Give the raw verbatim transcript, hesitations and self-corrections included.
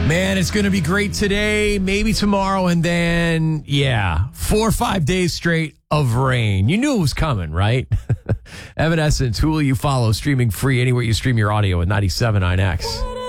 Man, it's going to be great today, maybe tomorrow, and then, yeah, four or five days straight of rain. You knew it was coming, right? Evanescence, who will you follow? Streaming free anywhere you stream your audio at ninety-seven point nine X.